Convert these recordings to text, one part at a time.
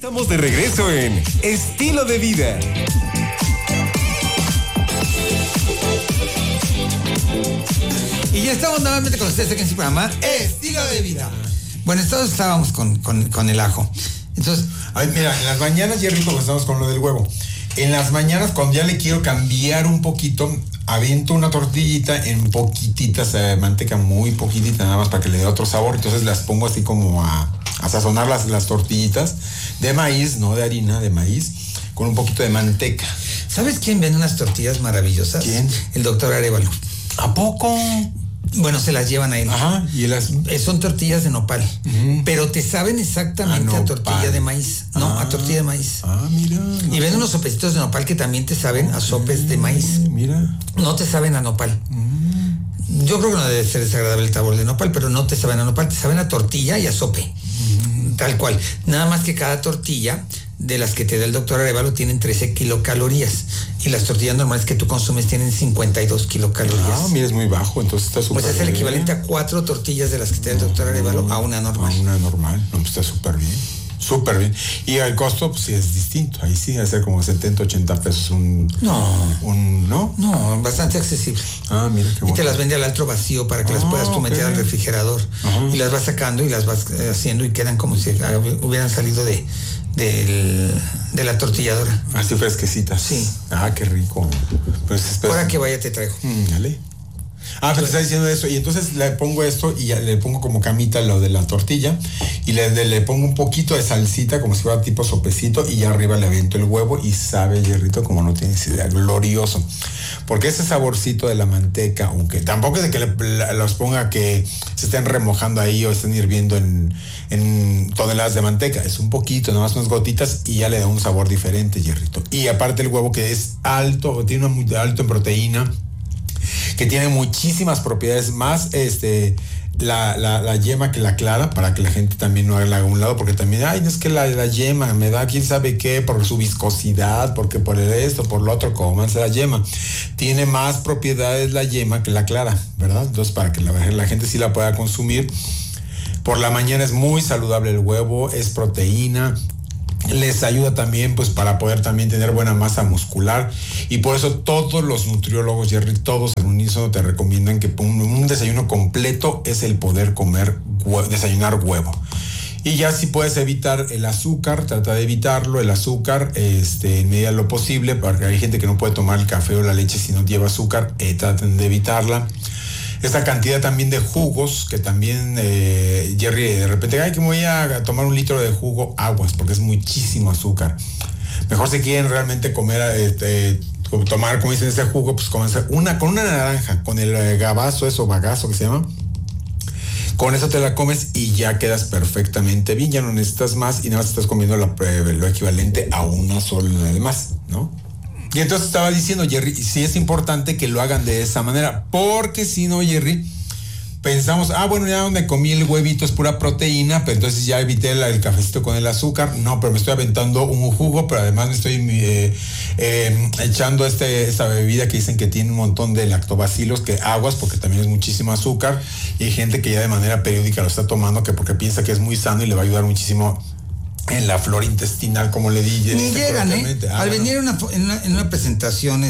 Estamos de regreso en Estilo de Vida. Y ya estamos nuevamente con ustedes aquí en su programa Estilo de Vida. Bueno, estábamos con el ajo. Entonces, a ver, mira, en las mañanas, Jerry, como estamos con lo del huevo. En las mañanas, cuando ya le quiero cambiar un poquito, aviento una tortillita en poquititas manteca, muy poquitita, nada más para que le dé otro sabor. Entonces las pongo así como a sazonar las tortillitas de maíz, no de harina, de maíz, con un poquito de manteca. ¿Sabes quién vende unas tortillas maravillosas? ¿Quién? El doctor Arevalo. ¿A poco? Bueno, se las llevan a él. Ajá, y son tortillas de nopal, pero te saben exactamente a tortilla de maíz. No, a tortilla de maíz. Mira. No. Y venden unos sopecitos de nopal que también te saben a sopes de maíz. Mira. No te saben a nopal. Yo creo que no debe ser desagradable el sabor de nopal, pero no te saben a nopal, te saben a tortilla y a sope. Tal cual. Nada más que cada tortilla de las que te da el doctor Arevalo tienen 13 kilocalorías y las tortillas normales que tú consumes tienen 52 kilocalorías. Mira, es muy bajo, entonces está súper bien. Pues es el equivalente a 4 tortillas de las que te da el doctor Arevalo a una normal. A una normal, no, pues está súper bien. Súper bien. Y el costo, pues sí es distinto. Ahí sí va a ser como 70, 80 pesos ¿no? No, bastante accesible. Mira qué bueno. Y te las vende al alto vacío para que las puedas tú meter al refrigerador. Y las vas sacando y las vas haciendo y quedan como si hubieran salido de la tortilladora. Así fresquecitas. Sí. Qué rico. Pues ahora que vaya te traigo. Dale. Pero te está diciendo eso, y entonces le pongo esto y ya le pongo como camita lo de la tortilla y le pongo un poquito de salsita como si fuera tipo sopecito y ya arriba le aviento el huevo y sabe, Jerrito, como no tienes idea, glorioso. Porque ese saborcito de la manteca, aunque tampoco es de que los ponga que se estén remojando ahí o estén hirviendo en toneladas de manteca, es un poquito, nada más unas gotitas y ya le da un sabor diferente, Jerrito. Y aparte el huevo que es alto, tiene muy alto en proteína, que tiene muchísimas propiedades más la yema que la clara, para que la gente también no haga a un lado, porque también, es que la yema me da quién sabe qué, por su viscosidad, porque por esto, por lo otro, cómanse la yema. Tiene más propiedades la yema que la clara, ¿verdad? Entonces, para que la gente sí la pueda consumir. Por la mañana es muy saludable el huevo, es proteína. Les ayuda también pues para poder también tener buena masa muscular y por eso todos los nutriólogos, Jerry, todos en unísono te recomiendan que un desayuno completo es el poder desayunar huevo. Y ya si puedes evitar el azúcar, trata de evitarlo, el azúcar en medida de lo posible, porque hay gente que no puede tomar el café o la leche si no lleva azúcar, traten de evitarla. Esta cantidad también de jugos, que también, Jerry, de repente, que me voy a tomar 1 litro de jugo, aguas, porque es muchísimo azúcar. Mejor si quieren realmente comer, tomar, como dicen, este jugo, pues comenzar con una naranja, con el gabazo, bagazo que se llama. Con eso te la comes y ya quedas perfectamente bien, ya no necesitas más y nada más estás comiendo lo equivalente a una sola además, ¿no? Y entonces estaba diciendo, Jerry, sí es importante que lo hagan de esa manera, porque si no, Jerry, pensamos, ya me comí el huevito, es pura proteína, pero entonces ya evité el cafecito con el azúcar. No, pero me estoy aventando un jugo, pero además me estoy echando esta bebida que dicen que tiene un montón de lactobacilos, que aguas, porque también es muchísimo azúcar, y hay gente que ya de manera periódica lo está tomando, que porque piensa que es muy sano y le va a ayudar muchísimo en la flora intestinal, como le dije. Ni llegan, al venir en una presentación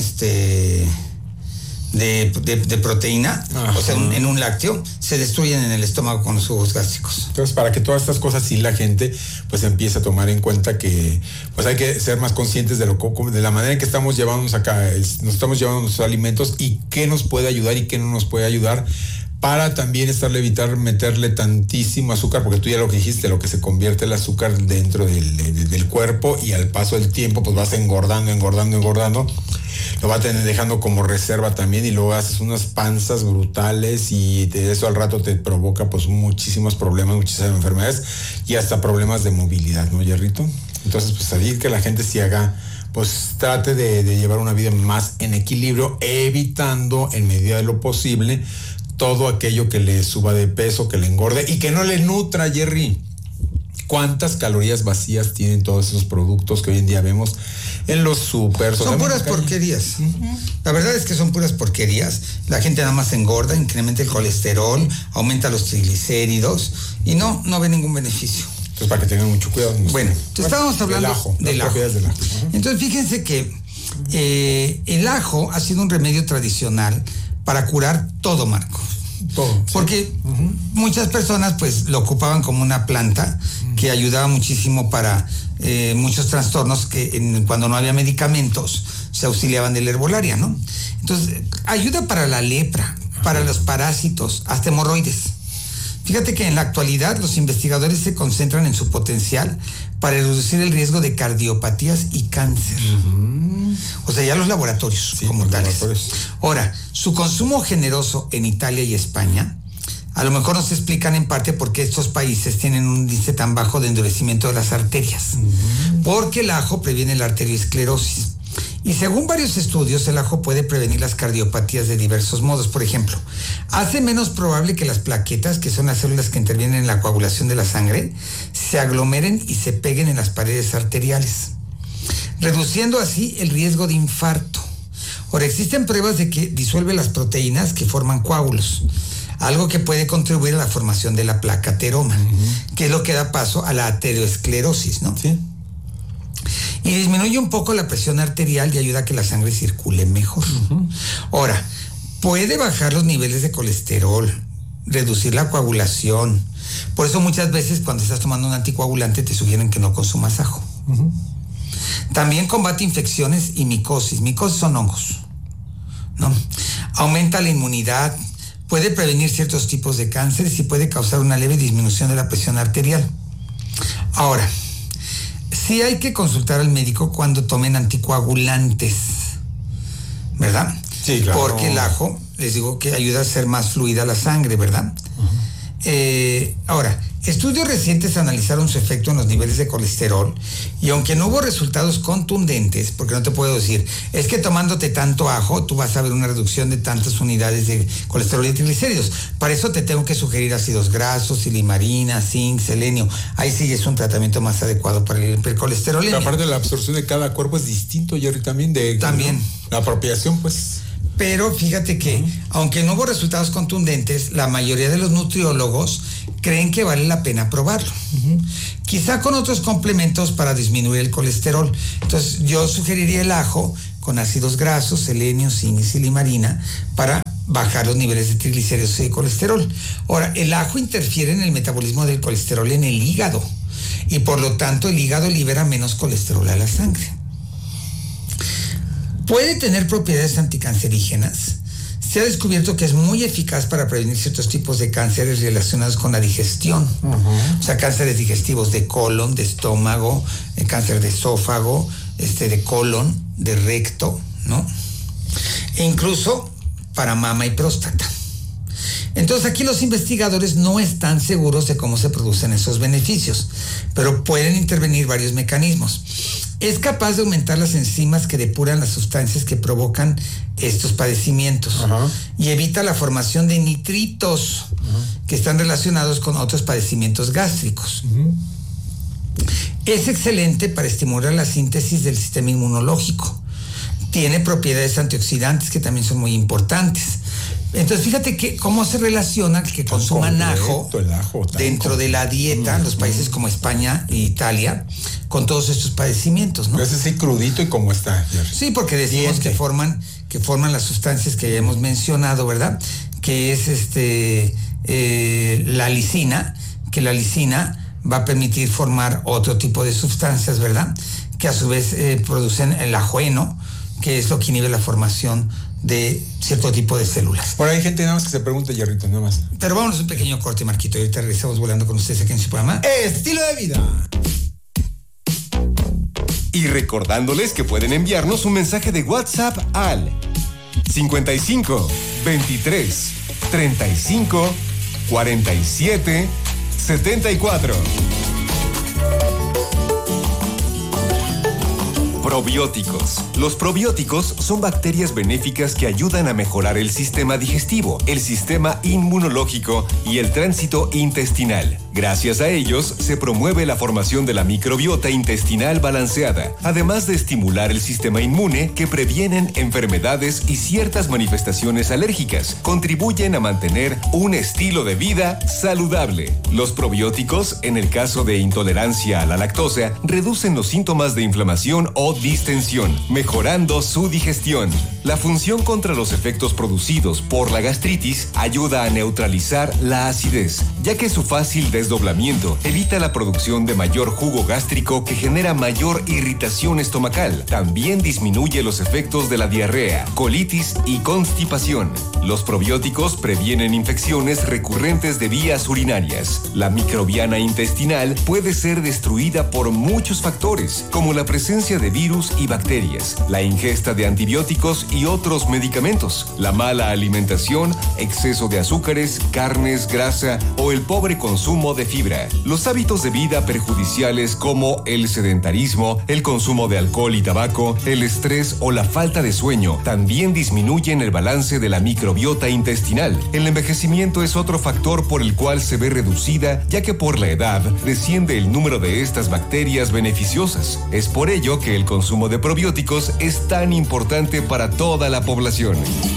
de proteína, o sea, en un lácteo, se destruyen en el estómago con los jugos gástricos. Entonces, para que todas estas cosas sí la gente pues empiece a tomar en cuenta que pues hay que ser más conscientes de la manera en que estamos llevándonos nos estamos llevando nuestros alimentos y qué nos puede ayudar y qué no nos puede ayudar, para también evitar meterle tantísimo azúcar, porque tú ya lo que dijiste, lo que se convierte el azúcar dentro del cuerpo, y al paso del tiempo pues vas engordando, lo va dejando como reserva también, y luego haces unas panzas brutales y de eso al rato te provoca pues muchísimos problemas, muchísimas enfermedades y hasta problemas de movilidad, ¿no, Jerrito? Entonces pues ahí que la gente sí trate de llevar una vida más en equilibrio, evitando en medida de lo posible todo aquello que le suba de peso, que le engorde y que no le nutra, Jerry. ¿Cuántas calorías vacías tienen todos esos productos que hoy en día vemos en los súper? Son puras porquerías. La verdad es que son puras porquerías. La gente nada más engorda, incrementa el colesterol, aumenta los triglicéridos y no ve ningún beneficio. Entonces, para que tengan mucho cuidado. Bueno, estábamos hablando del ajo. Del ajo. Entonces, fíjense que el ajo ha sido un remedio tradicional para curar todo, Marco. Todo. Porque muchas personas pues lo ocupaban como una planta que ayudaba muchísimo para muchos trastornos que cuando no había medicamentos se auxiliaban de la herbolaria, ¿no? Entonces, ayuda para la lepra, para los parásitos, hasta hemorroides. Fíjate que en la actualidad los investigadores se concentran en su potencial para reducir el riesgo de cardiopatías y cáncer. O sea, ya los laboratorios como tales. Ahora, su consumo generoso en Italia y España, a lo mejor nos explican en parte por qué estos países tienen un índice tan bajo de endurecimiento de las arterias. Porque el ajo previene la arteriosclerosis. Y según varios estudios, el ajo puede prevenir las cardiopatías de diversos modos. Por ejemplo, hace menos probable que las plaquetas, que son las células que intervienen en la coagulación de la sangre, se aglomeren y se peguen en las paredes arteriales, reduciendo así el riesgo de infarto. Ahora, existen pruebas de que disuelve las proteínas que forman coágulos, algo que puede contribuir a la formación de la placa ateroma, que es lo que da paso a la aterosclerosis, ¿no? Sí. Y disminuye un poco la presión arterial y ayuda a que la sangre circule mejor. Ahora, puede bajar los niveles de colesterol, reducir la coagulación. Por eso muchas veces cuando estás tomando un anticoagulante te sugieren que no consumas ajo. También combate infecciones y micosis. Micosis son hongos, ¿no? Aumenta la inmunidad, puede prevenir ciertos tipos de cánceres y puede causar una leve disminución de la presión arterial. Ahora, sí hay que consultar al médico cuando tomen anticoagulantes, ¿verdad? Sí, claro. Porque el ajo, les digo que ayuda a hacer más fluida la sangre, ¿verdad? Ahora, estudios recientes analizaron su efecto en los niveles de colesterol y aunque no hubo resultados contundentes, porque no te puedo decir, es que tomándote tanto ajo, tú vas a ver una reducción de tantas unidades de colesterol y triglicéridos. Para eso te tengo que sugerir ácidos grasos, silimarina, zinc, selenio. Ahí sí es un tratamiento más adecuado para el hipercolesterolemia. Pero aparte la absorción de cada cuerpo es distinto, Jerry, también. También. La apropiación, pues... Pero fíjate que, aunque no hubo resultados contundentes, la mayoría de los nutriólogos creen que vale la pena probarlo. Quizá con otros complementos para disminuir el colesterol. Entonces, yo sugeriría el ajo con ácidos grasos, selenio, zinc y silimarina para bajar los niveles de triglicéridos y de colesterol. Ahora, el ajo interfiere en el metabolismo del colesterol en el hígado y por lo tanto el hígado libera menos colesterol a la sangre. Puede tener propiedades anticancerígenas. Se ha descubierto que es muy eficaz para prevenir ciertos tipos de cánceres relacionados con la digestión. O sea, cánceres digestivos de colon, de estómago, cáncer de esófago, de colon, de recto, ¿no? E incluso para mama y próstata. Entonces aquí los investigadores no están seguros de cómo se producen esos beneficios, pero pueden intervenir varios mecanismos. Es capaz de aumentar las enzimas que depuran las sustancias que provocan estos padecimientos y evita la formación de nitritos que están relacionados con otros padecimientos gástricos. Es excelente para estimular la síntesis del sistema inmunológico. Tiene propiedades antioxidantes que también son muy importantes. Entonces, fíjate que cómo se relaciona que consuman ajo dentro de la dieta, los países como España e Italia, con todos estos padecimientos, ¿no? Ese sí crudito y cómo está. Sí, porque decimos que forman las sustancias que ya hemos mencionado, ¿verdad? Que es la lisina, que la lisina va a permitir formar otro tipo de sustancias, ¿verdad? Que a su vez producen el ajueno, que es lo que inhibe la formación de cierto tipo de células. Por ahí hay gente nada más que se pregunta, Jerrito, nada más. Pero vámonos un pequeño corte, Marquito, y ahorita regresamos volando con ustedes aquí en su programa Estilo de Vida. Y recordándoles que pueden enviarnos un mensaje de WhatsApp al 55 23 35 47 74. Probióticos. Los probióticos son bacterias benéficas que ayudan a mejorar el sistema digestivo, el sistema inmunológico y el tránsito intestinal. Gracias a ellos, se promueve la formación de la microbiota intestinal balanceada, además de estimular el sistema inmune que previenen enfermedades y ciertas manifestaciones alérgicas. Contribuyen a mantener un estilo de vida saludable. Los probióticos, en el caso de intolerancia a la lactosa, reducen los síntomas de inflamación o distensión, mejorando su digestión. La función contra los efectos producidos por la gastritis ayuda a neutralizar la acidez, ya que su fácil desdoblamiento evita la producción de mayor jugo gástrico que genera mayor irritación estomacal. También disminuye los efectos de la diarrea, colitis y constipación. Los probióticos previenen infecciones recurrentes de vías urinarias. La microbiana intestinal puede ser destruida por muchos factores, como la presencia de virus y bacterias, la ingesta de antibióticos y otros medicamentos, la mala alimentación, exceso de azúcares, carnes, grasa o el pobre consumo de fibra. Los hábitos de vida perjudiciales como el sedentarismo, el consumo de alcohol y tabaco, el estrés o la falta de sueño también disminuyen el balance de la microbiota intestinal. El envejecimiento es otro factor por el cual se ve reducida, ya que por la edad desciende el número de estas bacterias beneficiosas. Es por ello que el consumo de probióticos es tan importante para toda la población.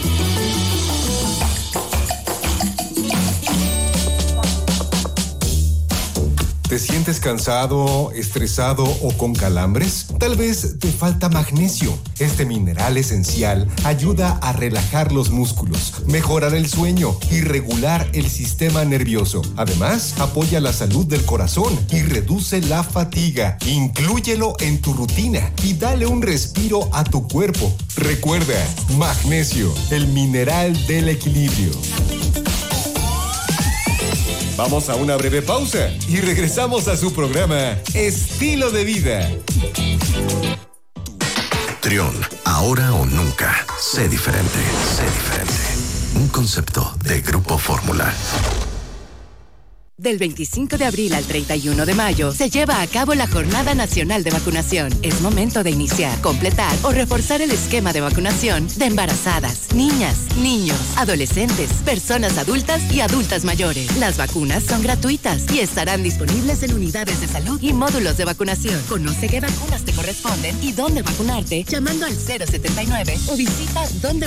¿Te sientes cansado, estresado o con calambres? Tal vez te falta magnesio. Este mineral esencial ayuda a relajar los músculos, mejorar el sueño y regular el sistema nervioso. Además, apoya la salud del corazón y reduce la fatiga. Inclúyelo en tu rutina y dale un respiro a tu cuerpo. Recuerda, magnesio, el mineral del equilibrio. Vamos a una breve pausa y regresamos a su programa Estilo de Vida. Trión, ahora o nunca. Sé diferente, sé diferente. Un concepto de Grupo Fórmula. Del 25 de abril al 31 de mayo se lleva a cabo la Jornada Nacional de Vacunación. Es momento de iniciar, completar o reforzar el esquema de vacunación de embarazadas, niñas, niños, adolescentes, personas adultas y adultas mayores. Las vacunas son gratuitas y estarán disponibles en unidades de salud y módulos de vacunación. Conoce qué vacunas te corresponden y dónde vacunarte llamando al 079 o visita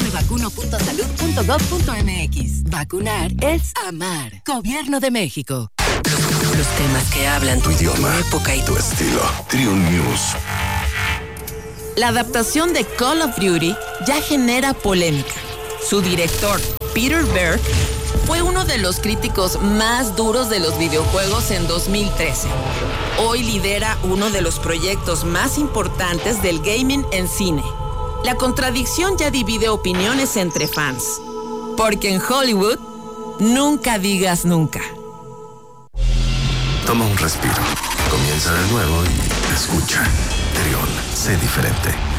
dondemevacuno.salud.gov.mx. Vacunar es amar. Gobierno de México. Los temas que hablan Tu idioma, tu época y tu estilo. Trión News. La adaptación de Call of Duty ya genera polémica. Su director, Peter Berg, fue uno de los críticos más duros de los videojuegos en 2013. Hoy lidera uno de los proyectos más importantes del gaming en cine. La contradicción ya divide opiniones entre fans. Porque en Hollywood, nunca digas nunca. Toma un respiro. Comienza de nuevo y escucha. Trión, sé diferente.